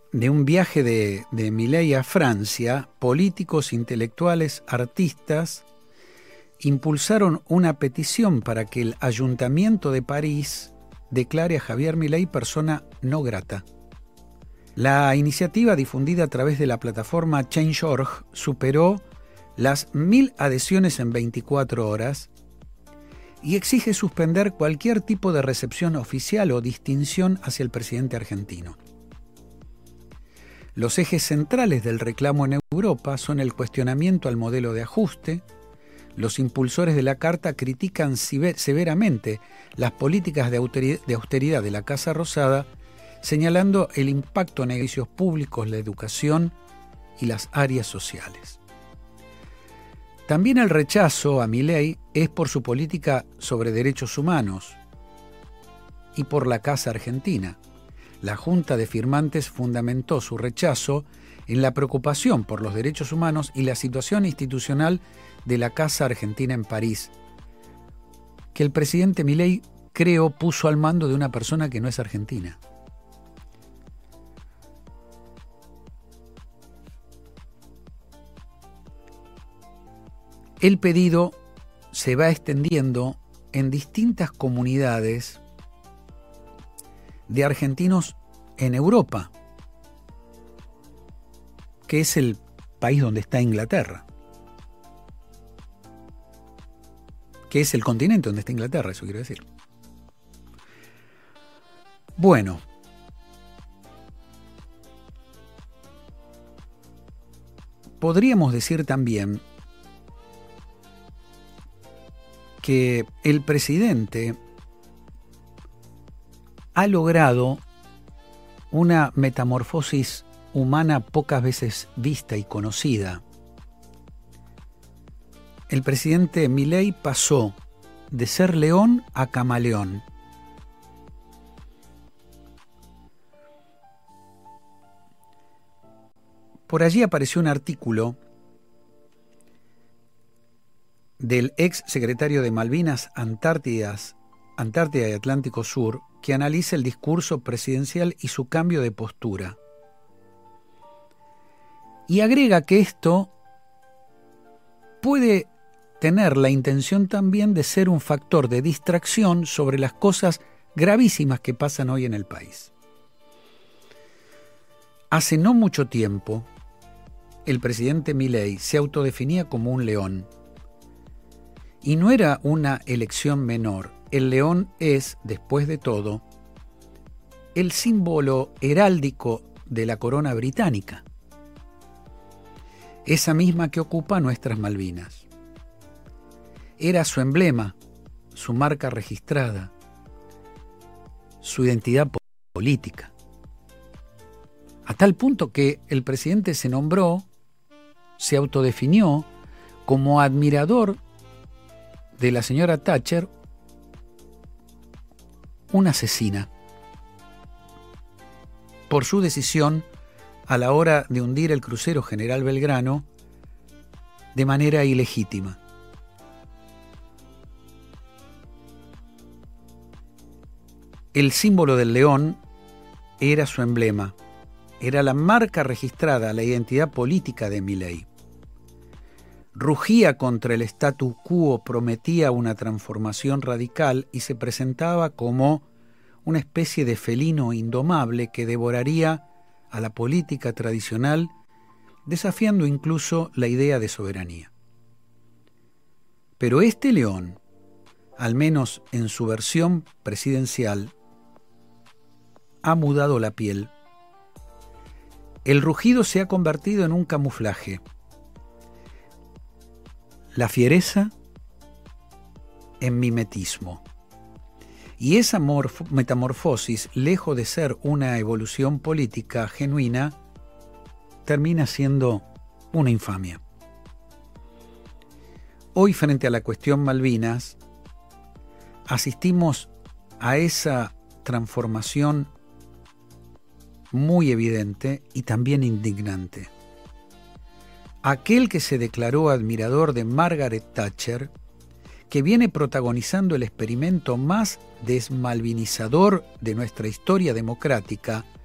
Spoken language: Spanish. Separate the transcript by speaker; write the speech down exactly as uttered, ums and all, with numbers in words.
Speaker 1: de un viaje de, de Milei a Francia, políticos, intelectuales, artistas impulsaron una petición para que el Ayuntamiento de París declare a Javier Milei persona no grata. La iniciativa, difundida a través de la plataforma change punto org, superó las mil adhesiones en veinticuatro horas y exige suspender cualquier tipo de recepción oficial o distinción hacia el presidente argentino. Los ejes centrales del reclamo en Europa son el cuestionamiento al modelo de ajuste. Los impulsores de la carta critican severamente las políticas de austeridad de la Casa Rosada, señalando el impacto en negocios públicos, la educación y las áreas sociales. También el rechazo a Milei es por su política sobre derechos humanos y por la Casa Argentina. La Junta de Firmantes fundamentó su rechazo en la preocupación por los derechos humanos y la situación institucional de la Casa Argentina en París, que el presidente Milei, creo, puso al mando de una persona que no es argentina. El pedido se va extendiendo en distintas comunidades de argentinos en Europa, que es el país donde está Inglaterra, que es el continente donde está Inglaterra, eso quiero decir. Bueno, podríamos decir también que el presidente ha logrado una metamorfosis humana pocas veces vista y conocida. El presidente Milei pasó de ser león a camaleón. Por allí apareció un artículo del ex secretario de Malvinas, Antártidas, Antártida y Atlántico Sur, que analiza el discurso presidencial y su cambio de postura. Y agrega que esto puede tener la intención también de ser un factor de distracción sobre las cosas gravísimas que pasan hoy en el país. Hace no mucho tiempo, el presidente Milei se autodefinía como un león. Y no era una elección menor. El león es, después de todo, el símbolo heráldico de la corona británica. Esa misma que ocupa nuestras Malvinas. Era su emblema, su marca registrada, su identidad política. A tal punto que el presidente se nombró, se autodefinió como admirador de la señora Thatcher, una asesina, por su decisión a la hora de hundir el crucero General Belgrano de manera ilegítima. El símbolo del león era su emblema, era la marca registrada, la identidad política de Milei. Rugía contra el statu quo, prometía una transformación radical y se presentaba como una especie de felino indomable que devoraría a la política tradicional, desafiando incluso la idea de soberanía. Pero este león, al menos en su versión presidencial, ha mudado la piel. El rugido se ha convertido en un camuflaje. La fiereza en mimetismo. Y esa morf- metamorfosis, lejos de ser una evolución política genuina, termina siendo una infamia. Hoy, frente a la cuestión Malvinas, asistimos a esa transformación muy evidente y también indignante. Aquel que se declaró admirador de Margaret Thatcher, que viene protagonizando el experimento más desmalvinizador de nuestra historia democrática,